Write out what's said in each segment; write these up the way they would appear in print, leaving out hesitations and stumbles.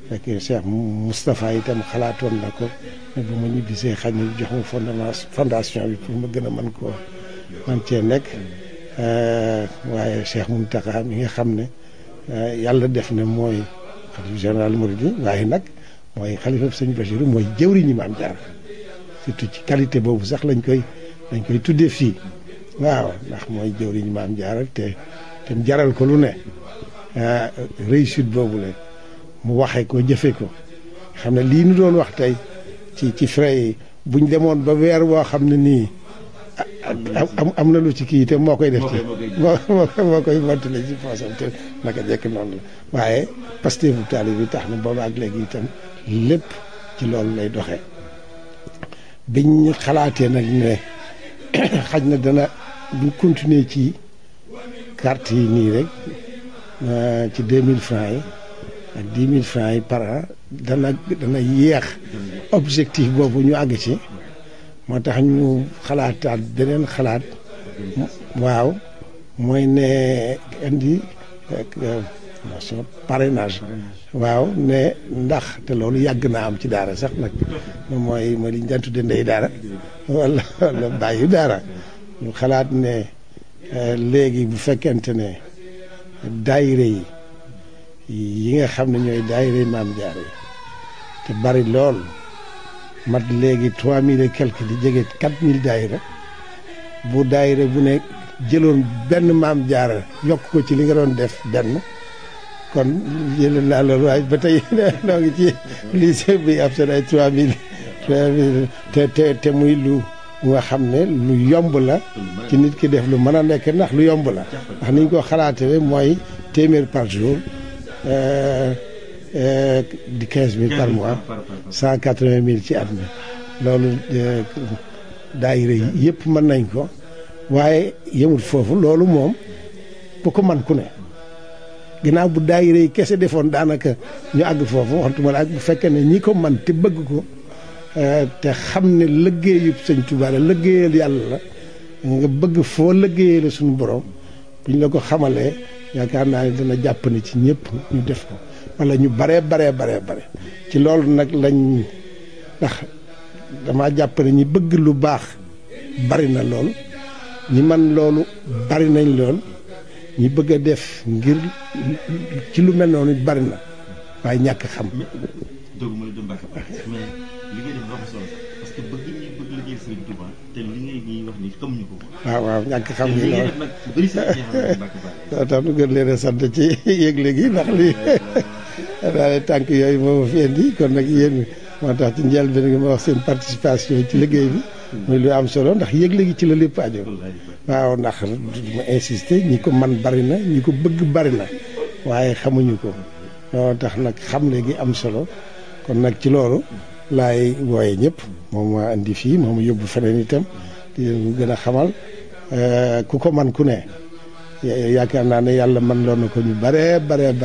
fekk Cheikh Moustapha itam xalaatoon na ko ne bu ma ñibbisee xaj na jox ma fondation bi pour ma gën a mën koo man cee nekk waaye Cheikh Mountakha mi nga xam ne yàlla def na mooy xalifa général Mouride waaye nag mooy xalifa sëñ Bachir mooy jëwriñu Maam Jaara surtout ci qualité boobu sax dañ koy tuddee fii waaw ndax mooy jëwriñu Maam Jaara te jaral ko lu ne réussite boobu la mu waxee ko jëfe ko xam ne lii nu doon wax tey ci frais yi buñ demoon ba weer woo xam ne nii am na lu ci kii te moo koy def ci moo koy mottale ci poosam te naka jekk noonu la waaye Pastef bu taalibe bi tax na booba ak léegi itam lépp ci loolu lay doxee biñ xalaatee nag ne xaj na dana bu continuer ci carte yi nii rek ci 2000 francs yi ak 10 000 francs yi par an dana yéex objectif boobu ñu àgg ci moo tax ñu xalaataat beneen xalaat waaw mooy ne indi parrainage waaw ne ndax te loolu yàgg naa am ci daara sax nag mooy li ñu daan tudde ndey daara wala bàyyi daara ñu xalaat ne léegi bu fekkente ne daayira yi nga xam ne ñooy daayira Maam Jaara yi te bari lool mat léegi 3000 et quelque di jege 4000 daayira bu daayira bu ne jëloon benn Maam Jaara yokk ko ci li nga doon def benn kon jël naa loolu waaye ba tey noo ngi ci lycée bi ab seen ay 3000 te muy lu nga xam ne lu yomb la ci nit ki def lu mën a nekk ndax lu yomb la ndax ni ñu ko xalaatee mooy téeméer par jour di 15000 par mois 180000 ci at mi loolu daayira yi yëpp mën nañ ko waaye yemul foofu loolu moom bu ko man ku ne ginnaaw bu daayira yi kese defoon daanaka ñu àgg foofu waxtuma la ak bu fekkee ne ñi ko man te bëgg ko te xam ne liggéeyu Sëñ Tuubaa la liggéeyal yàlla la nga bëgg foo liggéeyee la suñu borom buñ la ko xamalee yaakaar naa ne dana jàpp ne ci ñëpp ñu def ko wala ñu bare ci loolu nag lañ ndax dama jàpp ne ñi bëgg lu baax bari na lool ñi man loolu bari nañ lool ñi bëgg a def ngir ci lu mel noonu bari na waaye ñàkk xam. doguma la Mbacke mais li ngay def dafa solo parce que bëgg liggéey Sëriñ Touba te li ngay ñuy wax ni xamuñu ko. waaw ñàkk xam gi loolu nag bëri sax soo tax nu gën leen a sant ci yëgle gi ndax lii daal tànk yooyu moo ma fi indi kon nag yéen moo tax ci njëlbéen gi ma wax seen participation ci liggéey bi muy lu am solo ndax yëgle gi ci la lépp aajo waaw ndax ma insister ñi ko man bari na ñi ko bëgg bari na waaye xamuñu ko moo tax nag xam léegi am solo kon nag ci loolu laay wooye ñëpp moom ma indi fii moom yóbbu feneen itam di leen gën a xamal ku ko man ku ne yaakaar naa ne yàlla man loon na ko ñu bare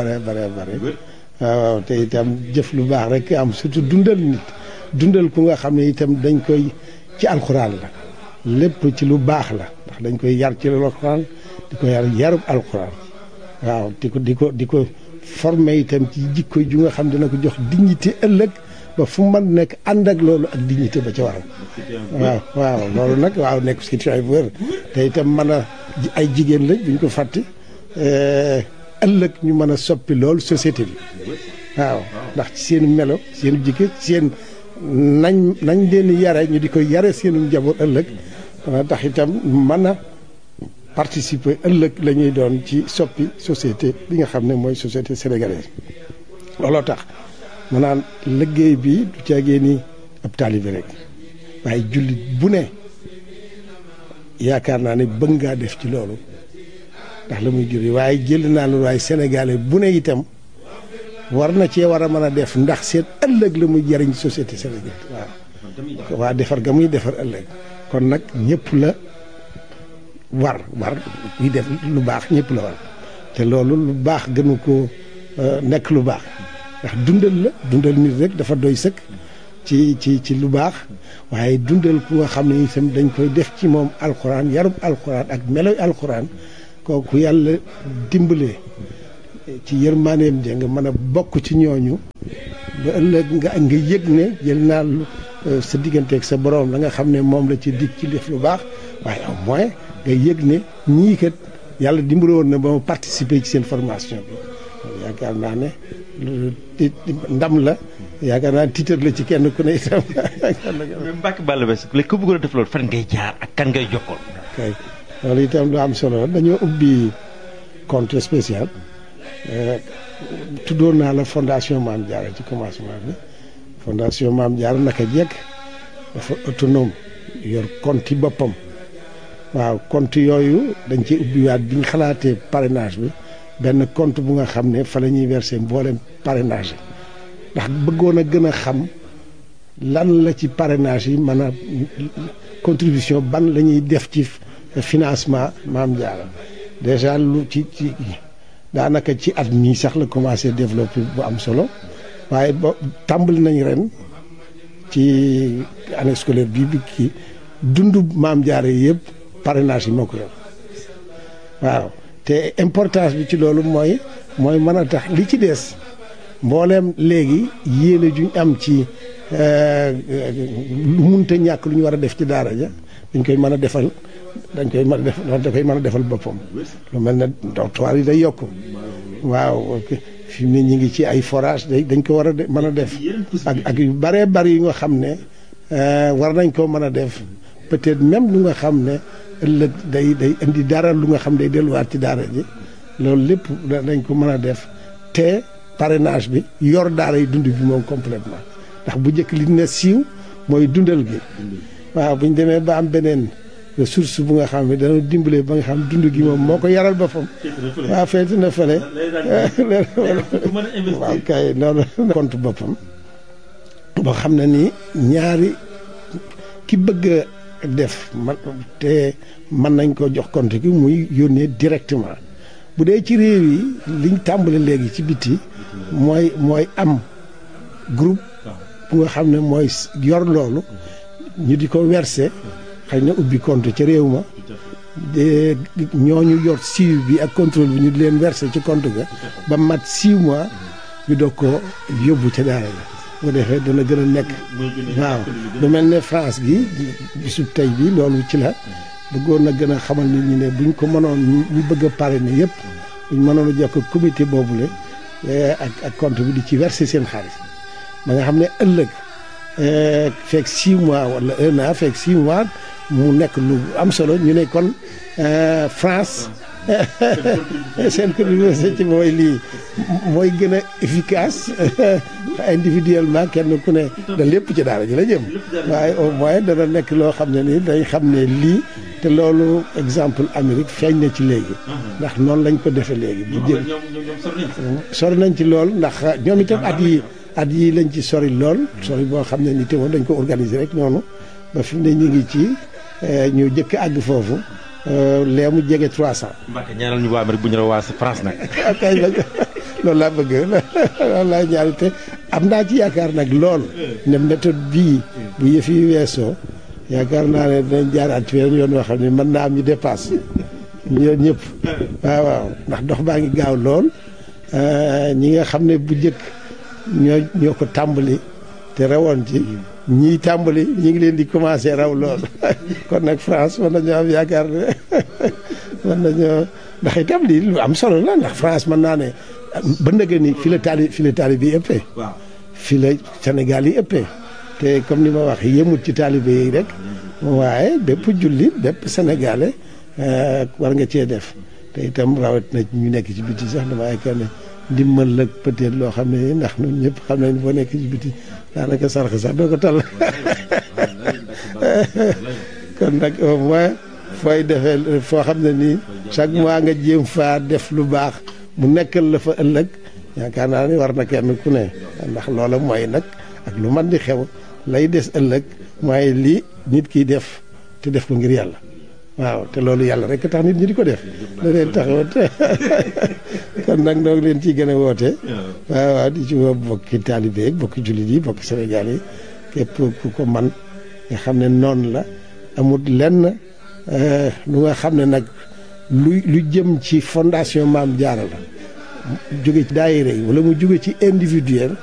waaw te itam jëf lu baax rek am surtout dundal nit dundal ku nga xam ne itam dañ koy ci alxuraan la lépp ci lu baax la ndax dañ koy yar ci alxuraan di ko yarub alxuraan waaw di ko formé itam ci jikko ju nga xam dina ko jox dignité ëllëg ba fu man nekk ànd ak loolu ak dignité ba ca waral waaw loolu nag waaw nekk situation bu wér te itam mën a ay jigéen lañ buñ ko fàtte ëllëg ñu mën a soppi loolu société bi waaw ndax ci seen melo seen jikko seen nañ leen yare ñu di ko yare seenu njaboot ëllëg dana tax itam mën a participer ëllëg la ñuy doon ci soppi société bi nga xam ne mooy société sénégalaise looloo tax mu naan liggéey bi du caagee ni ab taalibe rek waaye jullit bu ne yaakaar naa ne bëgg ngaa def ci loolu ndax la muy juri waaye jël naa loolu waaye sénégalais bu ne itam war na cee war a mën a def ndax seen ëllëg la muy jariñ société sénégalaise waaw waa defar ga muy defar ëllëg kon nag ñëpp la war kuy def lu baax ñëpp la war te loolu lu baax gënu ko nekk lu baax ndax dundal nit rek dafa doy sëkk ci lu baax waaye dundal ku nga xam ne itam dañ koy def ci moom alxuraan yarub alxuraan ak meloy alxuraan kooku yàlla dimbalee ci yërmaaneem ja nga mën a bokk ci ñooñu ba ëllëg nga yëg ne jël naa sa digganteeg sa borom la nga xam ne moom la ci dig ci def lu baax waaye au moins nga yëg ne ñii kat yàlla dimbali woon na ba ma participer ci seen formation bi yaakaar naa ne ndam la yaakaar naa titre la ci kenn ku ne itam. mais Mbacke Balla Basse léegi ku bëggoon a def loolu fan ngay jaar ak kan ngay jokkoon. kay loolu itam lu am solo dañoo ubbi compte spécial tuddoon naa la fondation Mame Diarra ci commencement bi fondation Mame Diarra naka jekk dafa autonome yor compte yi boppam waaw compte yooyu dañ ci ubbiwaat bi ñu xalaatee parrainage bi benn compte bu nga xam ne fa la ñuy verser mboolem parrainage ndax bëggoon a gën a xam lan la ci parrainage yi mën a contribution ban la ñuy def ci financement Mame Diarra déjà lu ci daanaka ci at mii sax la commencé développé bu am solo waaye ba tàmbali nañ ren ci année scolaire bii bi kii dundu Mame Diarra yëpp parrainage yi moo ko yor waaw te importance bi ci loolu mooy mën a tax li ci des mbooleem léegi yéene juñ am ci lu munta ñàkk lu ñu war a def ci daara ja dañ koy mën a defal da koy mën a defal boppam lu mel ne dortoir yi day yokk waaw fi mu ne ñu ngi ci ay forage dañ ko war a mën a def ak yu bëree bëri yi nga xam ne war nañ koo mën a def peut-être même lu nga xam ne ëllëg day indi dara lu nga xam day delluwaat ci daara ji loolu lépp dañ ko mën a def te parrainage bi yor daara yi dund bi moom complètement ndax bu njëkk li ne siiw mooy dundal gi waaw bu ñu demee ba am beneen ressource bu nga xam ne dana dimbale ba nga xam dund gi moom moo ko yaral boppam waaw feeti na fële waaw kay noonu compte boppam boo xam ne ni ñaari ki bëgg a def te mën nañ ko jox compte gi muy yónnee directement bu dee ci réew yi liñ tàmbale léegi ci biti mooy am groupe bu nga xam ne mooy yor loolu ñu di ko verser xëy na ubbi compte ca réew ma ñooñu yor suivi bi ak contrôle bi ñu di leen verser ci compte ga ba mat 6 mois ñu doog ko yóbbu ca daara la bu defee dana gën a nekk waaw lu mel ne France gi bisu tey bi loolu ci la bëggoon na gën a xamal nit ñi ne buñ ko mënoon ñu bëgg a parrainer yëpp buñ mënoon a jokk comité boobule ak compte bi di ci verser seen xaalis ba nga xam ne ëllëg fekk 6 mois wala 1 an fekk 6 mois mu nekk lu am solo ñu ne kon France seen contribution ci mooy lii mooy gën a efficace individuellement kenn ku ne da lépp ci daara ji la jëm waaye au moins dana nekk loo xam ne ni dañ xam ne lii te loolu exemple Amérique feeñ na ci léegi ndax noonu lañ ko defee léegi bu jël sori nañ ci lool ndax ñoom itam at yi lañ ci sori lool sori boo xam ne ni te moom dañ ko organiser rek noonu ba fi mu ne ñu ngi ci ñu jëkk àgg foofu lee mu jege 300. Mbacke ñaanal ñu waa Amérique bu ñu la waa France nag. kay loolu laa bëgg loolu laa ñaari te am naa ci yaakaar nag lool ne méthode bii bu yëf yi weesoo yaakaar naa ne dinañ jaaraat ci yoon yoo xam ne mën naa am ñu dépasse ñoom ñëpp waaw ndax dox baa ngi gaaw lool ñi nga xam ne bu njëkk ñoo ko tàmbali te rawoon ci ñii tàmbali ñu ngi leen di commencé raw lool kon nag France mën nañoo am yaakaar ne mën nañoo ndax itam lii lu am solo la ndax France mën naa ne ba ndëgë ni fi la taalibe yi ëppee fi la Sénégal yi ëppee te comme ni ma wax yemut ci taalibe yi rek waaye bépp jullit bépp sénégalais war nga cee def te itam rawat na ñu nekk ci biti sax dama yaakaar ne ndimbal la peut-être loo xam ne ndax ñun ñëpp xam nañ boo nekk ci biti daanaka sarx sax doo ko tal kon nag au moins fooy defee foo xam ne nii chaque mois nga jéem faa def lu baax mu nekkal la fa ëllëg yaakaar naa ni war na kenn ku ne ndax loola mooy nag ak lu man di xew lay des ëllëg mooy lii nit kiy def te def ko ngir yàlla waaw te loolu yàlla rek tax nit ñi di ko def da leen taxawat kon nag noo ngi leen ciy gën a woote waaw di ci woo bokki taalibe yi bokki jullit yi bokki Sénégal yi képp ku ko man nga xam ne noonu la amul lenn lu nga xam ne nag lu jëm ci fondation Mame Diarra la jóge ci daayira yi wala mu jóge ci individuel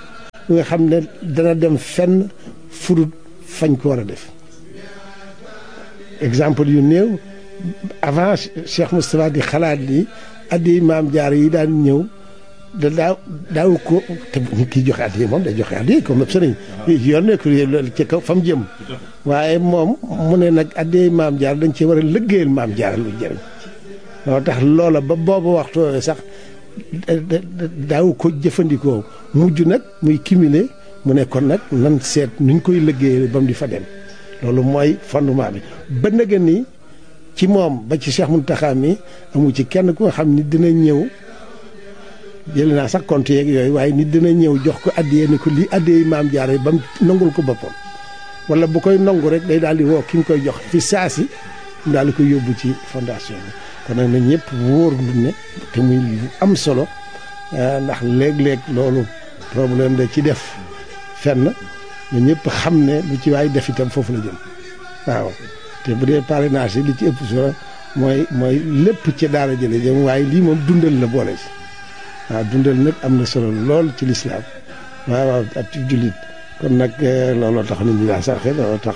lu nga xam ne dana dem fenn furut fañ ko war a def exemple yu néew avant Cheikh Moustapha di xalaat ni addi maam jaar yi daan ñëw daaw ko te kii joxe addi moom day joxe addi comme sëriñ yoon nekk ci kaw fa mu jëm waaye moom mu ne nag addi maam jaar dañ ci war a liggéeyal maam jaar lu jëriñ loo tax loola ba boobu waxtu sax daaw ko jëfandikoo mujj nag muy cumuler mu ne kon nag nan seet nuñ koy liggéeyal ba mu di fa dem loolu mooy fondement bi ba nga ni ci moom ba ci Cheikh Mountakha mi amu ci kenn ku nga xam ni dina ñëw jël naa sax compte yeeg yooyu waaye nit dina ñëw jox ko addiyee ni ko lii addiyee maam jaare ba mu nangul ko boppam wala bu koy nangu rek day daal di woo ki nga koy jox fi saasi mu daal di koy yóbbu ci fondation bi kon nag na ñëpp wóor lu ne te muy lu am solo ndax léeg-léeg loolu problème da ci def fenn na ñëpp xam ne lu ci waay def itam foofu la jëm waaw te bu dee parrainage yi li ci ëpp solo mooy lépp ci daara jële jëm waaye lii moom dundal la boole ci waaw dundal nag am na solo lool ci lislaam waaw ak ci jullit kon nag looloo tax nit ñi daa sarxe looloo tax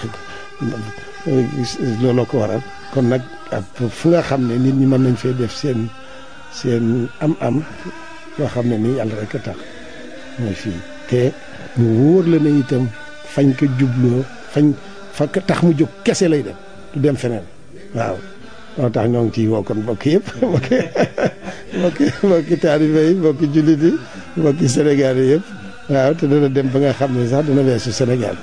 looloo ko waral kon nag fu nga xam ne nit ñi mën nañ fee def seen am-am yoo xam ne nii yàlla rek a tax mooy fii te mu wóor la ne itam fañ ko jubloo fa tax mu jóg kese lay dem du dem feneen waaw moo tax ñoo ngi ciy woo kon mbokk yëpp mbokki taalibe yi mbokki jullit yi mbokki Sénégal yi yëpp waaw te dana dem ba nga xam ne sax dana weesu Sénégal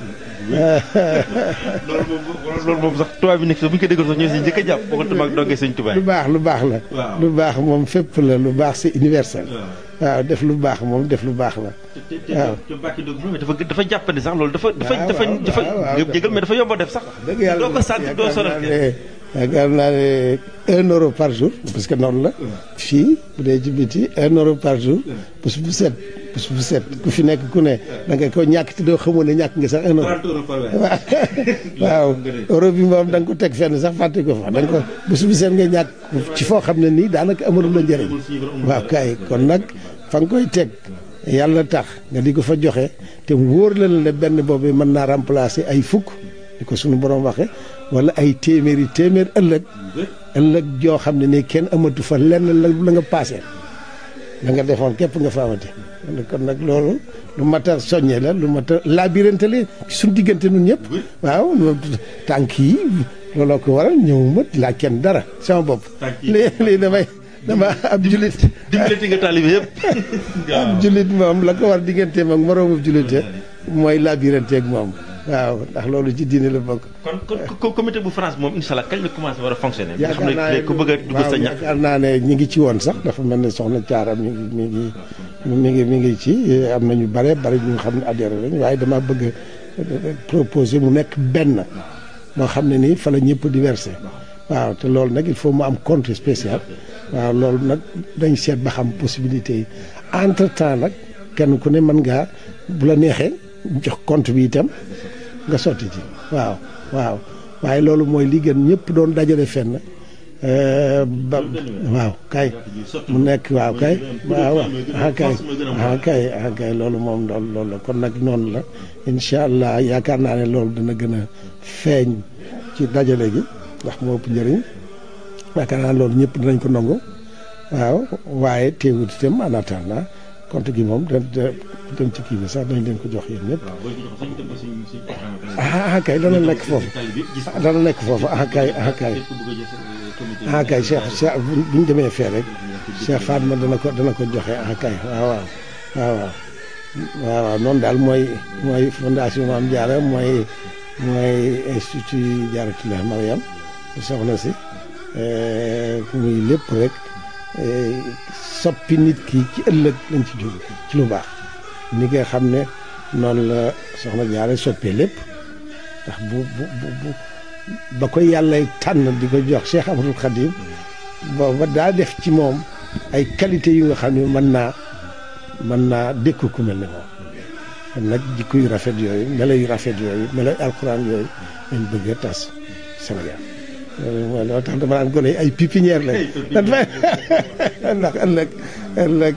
loolu moom sax tubaab bi nekk bu ñu ko déggoon sax ñoo si njëkk a jàpp bokkul tubaab dongee sëñ tubaab lu baax la lu baax moom fépp la lu baax c'est universel waaw def lu baax moom def lu baax la waaw te Mbacke Doog moom dafa jàppandi sax loolu dafa jégal mais dafa yomb a def sax dëgg yàlla doo ko sant doo sonal yaakaar naa ne 1 euro par jour parce que noonu la fii bu dee ci biti 1 euro par jour bés bu set ku fi nekk ku ne da nga ko ñàkk te doo xamoon ne ñàkk nga sax 1 euro waaw euro bi moom da nga ko teg fenn sax fàtte ko fa da nga ko bés bu set nga ñàkk ci foo xam ne nii daanaka amalul la njëriñ waaw kay kon nag fa nga koy teg yàlla tax nga di ko fa joxe te wóor la ne benn boobu mën naa remplacer ay fukk di ko suñu borom waxe wala ay téeméer ëllëg joo xam ne nii kenn amatu fa lenn la nga paase la nga defoon képp nga fa amati kon nag loolu lu mat a soññe la lu mat a labirante la suñ diggante nun ñëpp waaw tànk yi looloo ko waral ñëwuma laa kenn dara sama bopp lii dama ab jullit dimbalati nga taalibe yëpp ab jullit moom la ko war digganteem ak moroomu jullit mooy labirante ak moom waaw ndax loolu ci diine la bokk. kon comité bu France moom incha allah kañ la commencé war a fonctionner. nga xam ne ku bëgg a dugg sa ñax. yaakaar naa ne ñi ngi ci woon sax dafa mel ne soxna Thiara mi ngi ci am na ñu bari ñu xam ne adhéré lañ waaye dama bëgg a proposer mu nekk benn moo xam ne nii fa la ñëpp di versé waaw te loolu nag il faut mu am compte spécial waaw loolu nag dañ seet ba xam possibilité yi entre temps nag kenn ku ne mën ngaa bu la neexee. jox compte bi itam nga sotti ci waaw waaye loolu mooy li gën ñëpp doon dajale fenn waaw kay mu nekk waaw kay loolu moom loolu la kon nag noonu la incha allah yaakaar naa ne loolu dina gën a feeñ ci dajale gi ndax moo ëpp njëriñ yaakaar naa loolu ñëpp dinañ ko nangu waaw waaye teewut itam en attendant compte gi moom dem ci kii bi sax dañ leen ko jox yéen ñëpp kay dana nekk foofu kay Cheikh bu ñu demee fee rek Cheikh Fatma dana ko joxe kay waaw noonu daal mooy fondation Mame Diarra mooy institut Diarratoulah Mariam soxna si muy lépp rek soppi nit ki ci ëllëg lañ ci jóge ci lu baax ni nga xam ne noonu la soxna Jaara soppee lépp ndax bu ba ko yàlla tànn di ko jox Cheikh Ahmadou Khadim booba daa def ci moom ay qualité yu nga xam ne mën naa dékku ku mel ne moom kon nag jikko yu rafet yooyu melo yu rafet yooyu melo alxuraan yooyu lañ bëgg a tas Sénégal loolu tax dama naan gone ay pépinière lañ ndax ëllëg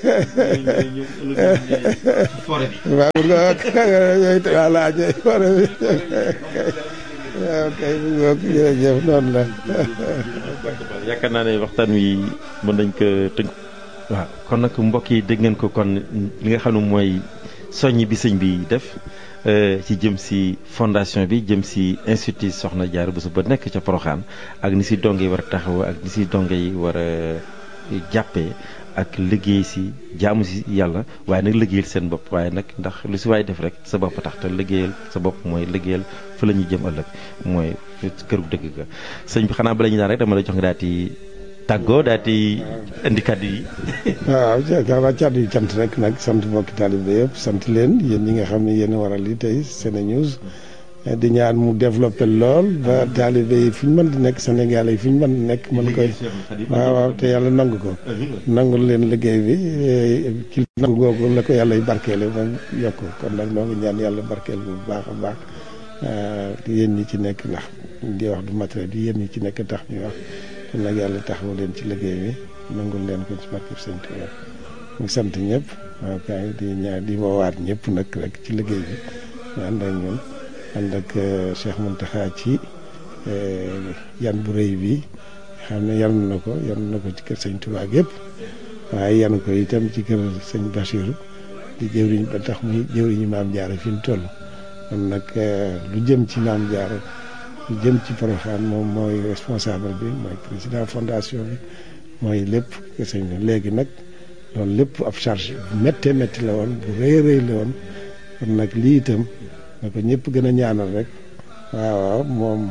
forêt bi. waaw yooyu voilà ñooy forêt bi waaw kay jërëjëf noonu la. yaakaar naa ne waxtaan wi mën nañ ko tënk. waaw kon nag mbokk yi dégg ngeen ko kon li nga xam ne mooy soññ bi sëñ bi def ci jëm si fondation bi jëm si institut Soxna Diarra Bousso ba nekk ca Porokhane ak ni si donge yi war a taxaw ak ni si donge yi war a jàppee ak liggéey si jaamu si yàlla waaye nag liggéeyal seen bopp waaye nag ndax lu si waay def rek sa bopp tax te liggéeyal sa bopp mooy liggéeyal fa la ñuy jëm ëllëg mooy këru dëgg ga sëñ bi xanaa bala ñu daan rek dama la jox nga daal di tàggoo daal di indi kàddu yi. waaw xanaa kàddu yi cant rek nag sant mbokki taalibe yëpp sant leen yéen ñi nga xam ne yéen a waral li tey SeneNews di ñaan mu développé lool ba taalibe yi fu ñu mën di nekk Sénégal yi fu ñu mën di nekk mën koy waaw te yàlla nangu ko nangul leen liggéey bi ci nangu googu la ko yàlla barkeele moom yokk kon nag noo ngi ñaan yàlla barkeel bu baax a baax yéen ñi ci nekk ndax di wax du matériel di yéen ñi ci nekk tax ñuy wax kon nag yàlla taxawu leen ci liggéey bi nangul leen ko ci barkeb Sëñ Tuubaa ñu sant ñëpp waaw kay di ñaan di woowaat ñëpp nag rek ci liggéey bi ñu ànd ak ñun ànd ak Cheikh Mountakha ci yan bu rëy bi xam ne yan na ko ci kër Sëñ Tuubaa yëpp waaye yan ko itam ci kër Sëñ Bassirou di jëwriñ ba tax muy jëwriñu Maam Diarra fi mu toll kon nag lu jëm ci Maam Diarra lu jëm ci Porokhane moom mooy responsable bi mooy président fondation bi mooy lépp kër sëñ bi léegi nag loolu lépp ab charge bu méttee métti la woon bu rëy rëy la woon kon nag lii itam na ko ñëpp gën a ñaanal rek waaw moom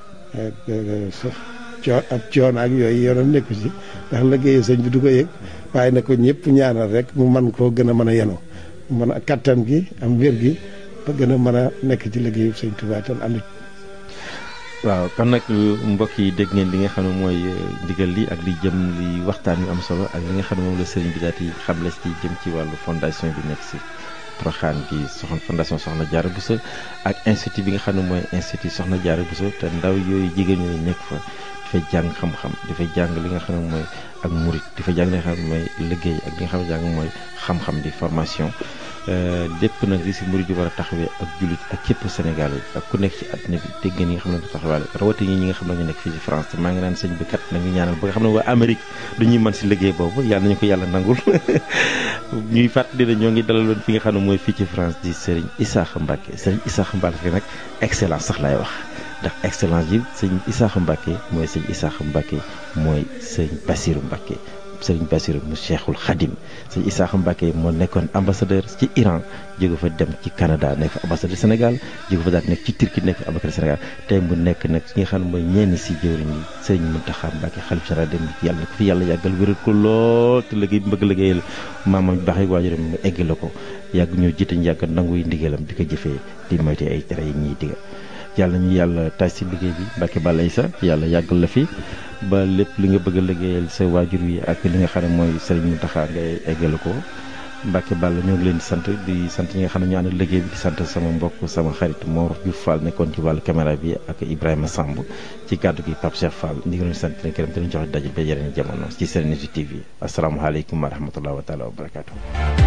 ab coono ak yooyu yoonam nekku ci ndax liggéeyu sëñ bi du ko yëg waaye na ko ñëpp ñaanal rek mu man koo gën a mën a yenu mën a kattan gi am wér gi ba gën a mën a nekk ci liggéeyu sëñ Tuubaa tan ànd. waaw kon nag mbokk yi dégg ngeen li nga xam ne mooy ndigal li ak li jëm li waxtaan yu am solo ak li nga xam ne moom la sëriñ bi daal di xamle ci jëm ci wàllu fondation bi nekk si Porokhane gi fondation Soxna Diarra Bousso ak institut bi nga xam ne mooy institut Soxna Diarra Bousso te ndaw yooyu jigéen ñooyu nekk fa dafay jàng xam-xam dafay jàng li nga xam ne mooy ak murit dafay jàng li nga xam ne mooy liggéey ak li nga xam ne jàng mooy xam-xam di formation lépp nag li si murit yi war a taxawee ak jullit ak képp Sénégal yi ak ku nekk ci àddina bi dégg ngeen ñi nga xam ne ko taxawaale rawatina ñi nga xam ne ñu nekk fii ci France te maa ngi naan sëñ bi kat nañu ñaanal ba nga xam ne waa Amérique du ñuy mën si liggéey boobu yàlla nañu ko yàlla nangul ñuy fàttali ne ñoo ngi dalaloon fi nga xam ne mooy fii ci France di Serigne Issakha Mbacké Serigne Issakha Mbacké nag excellence sax laay wax ndax excellence yi sëñ Issakha Mbacké mooy sëñ Issakha Mbacké mooy sëñ Bassirou Mbacké Serigne Bassirou mu Cheikhul Khadim sëñ Issakha Mbacké moo nekkoon ambassadeur ci Iran jóge fa dem ci Canada nekk fa ambassadeur Sénégal jóge fa daal nekk ci Turquie nekk fa ambassadeur Sénégal tey mu nekk nag ki nga xam ne mooy ñenn si jëwriñ yi Serigne Mountakha Mbacké xalif général dem yàlla na ko fi yàlla yàggal wéral ko lool te liggéey bi bëgg liggéeyal maamam baax yi waajuram mu egg la ko yàgg ñoo jiite ñu yàgg nanguy ndigalam di ko jëfee di moyte ay tere yi ñuy diga yàlla ñu yàlla taaj si liggéey bi Mbacké Balla Issa yàlla yàggal la fi ba lépp li nga bëgg a liggéeyal sa waajur wi ak li nga xam ne mooy Serigne Mountakha ngay eggale ko Mbacké Balla ñoo ngi leen di sant ñi nga xam ne ñu ànd liggéey bi di sant sama mbokk sama xarit Mor Diouf Fall nekkoon ci wàllu caméra bi ak Ibrahima Samb ci kàddu gi Pape Cheikh Fall ñu ngi leen di sant leen gërëm te ñu joxe daje ba yeneen jamono ci SeneNews TV asalaamaaleykum wa rahmatulah wa taala wa barakaatu.